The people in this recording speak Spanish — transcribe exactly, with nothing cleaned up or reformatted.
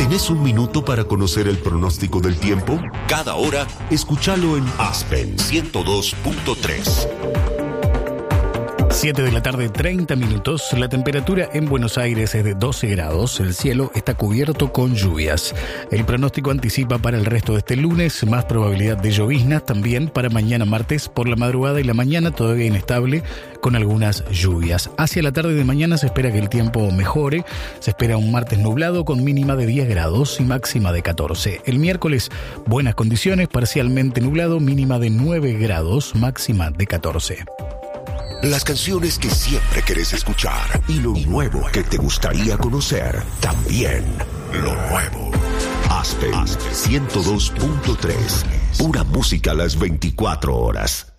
¿Tenés un minuto para conocer el pronóstico del tiempo? Cada hora, escúchalo en Aspen ciento dos punto tres. siete de la tarde, treinta minutos. La temperatura en Buenos Aires es de doce grados. El cielo está cubierto con lluvias. El pronóstico anticipa para el resto de este lunes más probabilidad de lloviznas. También para mañana martes por la madrugada y la mañana todavía inestable con algunas lluvias. Hacia la tarde de mañana se espera que el tiempo mejore. Se espera un martes nublado con mínima de diez grados y máxima de catorce. El miércoles buenas condiciones, parcialmente nublado, mínima de nueve grados, máxima de catorce. Las canciones que siempre querés escuchar y lo nuevo que te gustaría conocer. También lo nuevo. Aspen ciento dos punto tres. Pura música a las veinticuatro horas.